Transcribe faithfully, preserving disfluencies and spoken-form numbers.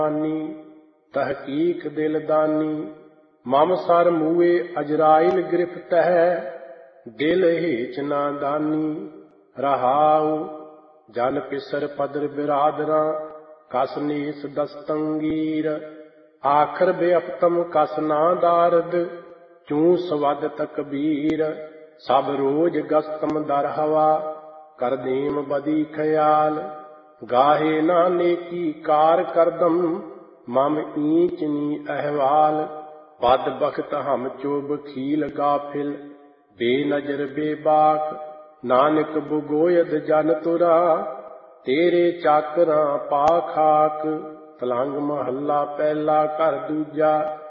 ਤਹਕੀਕ ਦਿਲ ਦਾਨੀ। ਮਮ ਸਰ ਮੂਏ ਅਜਰਾਇਲ ਗ੍ਰਿਫਤ ਹੈ, ਦਿਲ ਹੇਚ ਨਾ ਦਾਨੀ। ਰਹਾਉ ਜਨ ਪਿਸਰ ਪਦਰ ਬਿਰਾਦਰਾਂ, ਕਸ ਨੀਸ ਦਸਤੰਗੀਰ। ਆਖਰ ਬੇਅਪਤਮ ਕਸ ਨਾ ਦਾਰਦ, ਚੂੰ ਸਵਦ ਤਕਬੀਰ। ਸਭ ਰੋਜ ਗਸਤਮ ਦਰ ਹਵਾ, ਕਰਦੇਮ ਬਦੀ ਖਿਆਲ। ਗਾਹੇ ਨਾ ਨੇਕੀ ਕਾਰ ਕਰਦਮ, ਮਮ ਈਚ ਨੀ ਅਹਵਾਲ। ਬਦ ਬਖਤ ਹਮ ਚੋਬ ਖੀਲ ਗਾਫਿਲ, ਬੇਨਜ਼ਰ ਬੇਬਾਕ। ਨਾਨਕ ਬੁਗੋਯਦ ਜਨ ਤੁਰਾ, ਤੇਰੇ ਚਾਕਰਾਂ ਪਾ ਖਾਕ। ਤਲੰਗ ਮਹੱਲਾ ਪਹਿਲਾ ਘਰ ਦੂਜਾ।